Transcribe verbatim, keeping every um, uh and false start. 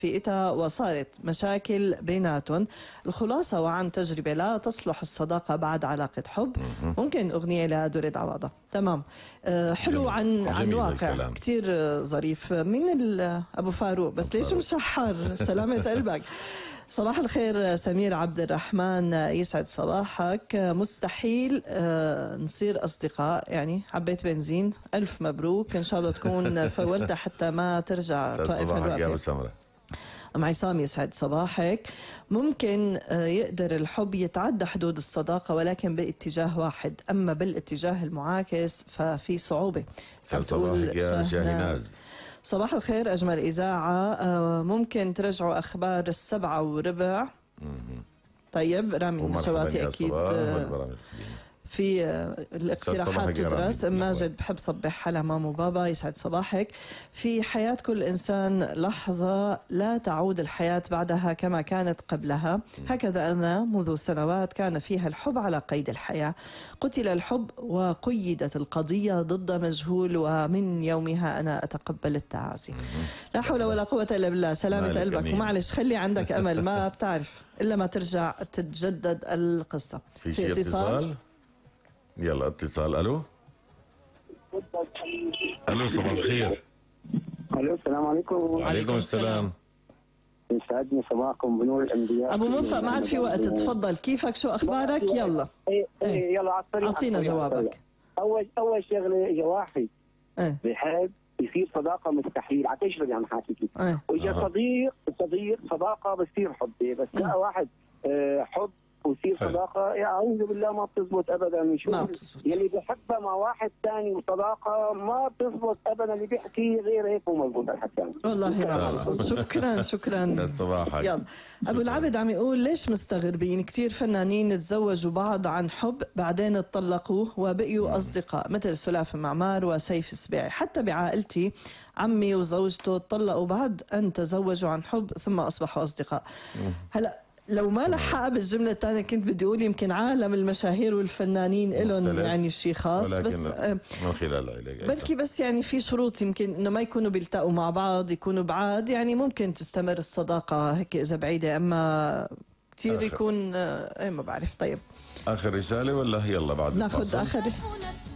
فئتها وصارت مشاكل بيناتهم. الخلاصة وعن تجربة لا تصلح الصداقة بعد علاقة حب. ممكن أغنية لدوريد عواضة. تمام. أه حلو عن عن واقع كتير ظريف. مين أبو فاروق بس ليش مشحر؟ سلامة قلبك. صباح الخير سمير عبد الرحمن، يسعد صباحك. مستحيل آه نصير أصدقاء، يعني حبيت بنزين. ألف مبروك، إن شاء الله تكون فولتها حتى ما ترجع طائفة الوافية. أم عصام يسعد صباحك. ممكن آه يقدر الحب يتعدى حدود الصداقة ولكن باتجاه واحد، أما بالاتجاه المعاكس ففي صعوبة. صباحك يا شاهناز. صباح الخير أجمل إذاعة. آه ممكن ترجعوا أخبار السبعة وربع. طيب رامي النشواتي أكيد آه في آه الاقتراحات تدرس. ماجد بحب صبح على ماما وبابا، يسعد صباحك. في حياة كل إنسان لحظة لا تعود الحياة بعدها كما كانت قبلها. هكذا أنا منذ سنوات كان فيها الحب على قيد الحياة، قتل الحب وقيدت القضية ضد مجهول، ومن يومها أنا أتقبل التعازي. لا حول ولا قوة إلا بالله. سلامة قلبك، ومعلش خلي عندك أمل، ما بتعرف إلا ما ترجع تتجدد القصة. في شيء اتصال؟ يلا اتصال. الو الو صباح الخير. الو السلام عليكم. وعليكم السلام. يسعدني صباحكم بنور الانبياء. ابو موفق ما عاد في وقت، تفضل كيفك شو اخبارك؟ يلا ايه ايه يلا على الطريق. اعطينا جوابك. اول اول شغله اجى واحد ايه بحب يصير صداقه مستحيل، على تجربه عم حاكي لك. ايه واجى صديق صديق صداقه بتصير حب، بس لا واحد اه حب ويصير صداقه، يا اعوذ بالله ما بتزبط ابدا. شو ما بتزبط. يلي بحبها مع واحد ثاني وصداقه ما بتزبط ابدا، اللي بيحكي غير هيك مو مزبوط الحكي. والله ما بتزبط. شكرا شكرا. صباحك. يلا ابو العبد عم يقول ليش مستغربين؟ كثير فنانين تزوجوا بعض عن حب بعدين اتطلقوا وبقيوا اصدقاء، مثل سلاف معمار وسيف السبيعي. حتى بعائلتي عمي وزوجته اتطلقوا بعد ان تزوجوا عن حب ثم اصبحوا اصدقاء. هلا لو ما لحقها بالجملة الثانية كنت بدي أقول يمكن عالم المشاهير والفنانين إلهم يعني شيء خاص، بس من خلال العلاج بلكي بس يعني في شروط، يمكن إنه ما يكونوا بيلتقوا مع بعض، يكونوا بعاد، يعني ممكن تستمر الصداقة هيك إذا بعيدة، أما كتير يكون إيه ما بعرف. طيب آخر رسالة ولا يلا بعد ناخذ آخر رسالة؟